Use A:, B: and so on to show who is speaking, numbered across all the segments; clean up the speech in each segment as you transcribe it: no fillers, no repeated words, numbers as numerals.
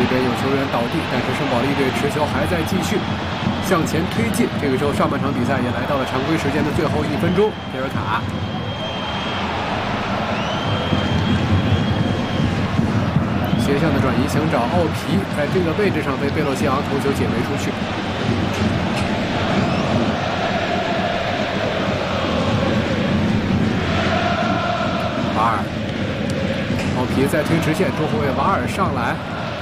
A: 边有球员倒地，但是圣保利队持球还在继续向前推进。这个时候，上半场比赛也来到了常规时间的最后1分钟。皮尔卡斜向的转移，想找奥皮，在这个位置上被贝洛西昂头球解围出去。瓦尔，奥皮在推直线，中后卫瓦尔上来。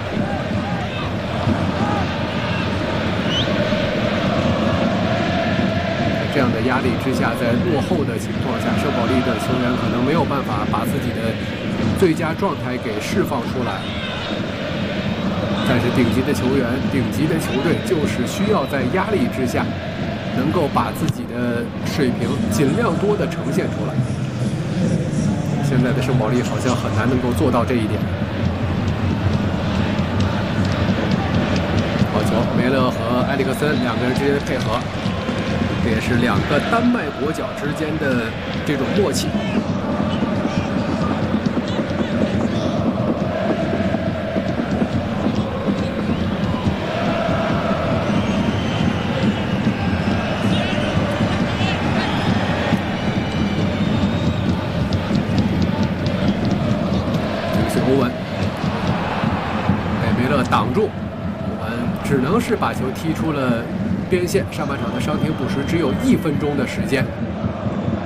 A: 这样的压力之下，在落后的情况下，圣保利的球员可能没有办法把自己的最佳状态给释放出来。但是顶级的球员、顶级的球队就是需要在压力之下，能够把自己的水平尽量多的呈现出来。现在的圣保利好像很难能够做到这一点。好球，梅勒和埃里克森两个人之间的配合，这也是两个丹麦国脚之间的这种默契。欧文被梅勒挡住，欧文只能是把球踢出了边线。上半场的伤停补时只有1分钟的时间。